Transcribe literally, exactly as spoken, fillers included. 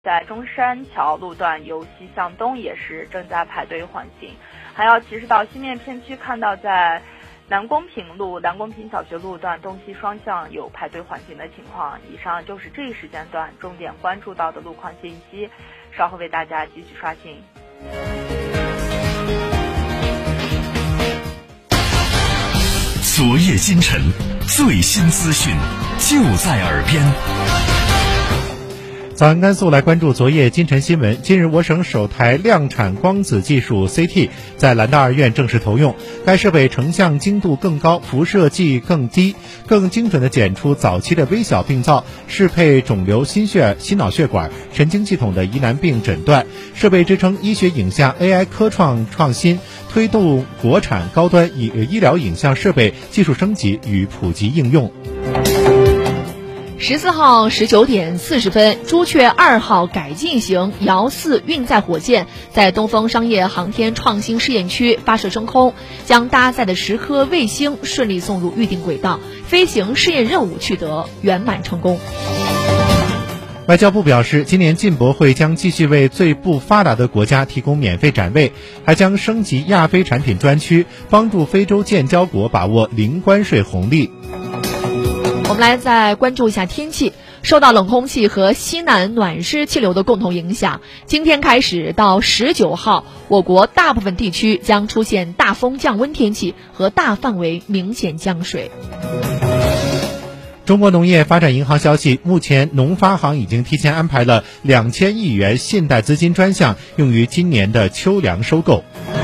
在中山桥路段由西向东也是正在排队缓行。还有骑士道西面片区看到在南公平路、南公平小学路段东西双向有排队缓行的情况。以上就是这一时间段重点关注到的路况信息，稍后为大家继续刷新。 昨夜今晨，最新资讯就在耳边。 早安甘肃来关注昨夜今晨新闻。近日，我省首台量产光子技术 C T 在兰道二院正式投用。该设备成像精度更高，辐射剂更低，更精准地检出早期的微小病灶，适配肿瘤、心血、心脑血管、神经系统的疑难病诊断。设备支撑医学影像 A I 科创创新，推动国产高端医医疗影像设备技术升级与普及应用。 十四号十九点四十分，朱雀二号改进型遥四运载火箭在东风商业航天创新试验区发射升空，将搭载的十颗卫星顺利送入预定轨道，飞行试验任务取得圆满成功。 外交部表示，今年进博会将继续为最不发达的国家提供免费展位，还将升级亚非产品专区，帮助非洲建交国把握零关税红利。 我们来再关注一下天气。受到冷空气和西南暖湿气流的共同影响，今天开始到十九号，我国大部分地区将出现大风降温天气和大范围明显降水。 中国农业发展银行消息，目前农发行已经提前安排了两千亿元信贷资金专项用于今年的秋粮收购。